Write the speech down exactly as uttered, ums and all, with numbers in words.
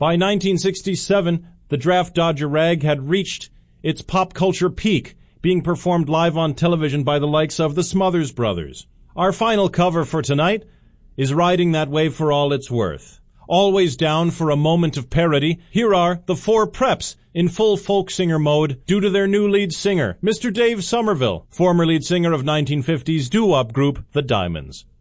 By nineteen sixty-seven, the Draft Dodger rag had reached its pop culture peak, being performed live on television by the likes of the Smothers Brothers. Our final cover for tonight is Riding That Wave for All It's Worth. Always down for a moment of parody, here are the Four Preps in full folk singer mode due to their new lead singer, Mister Dave Somerville, former lead singer of nineteen fifties doo-wop group The Diamonds.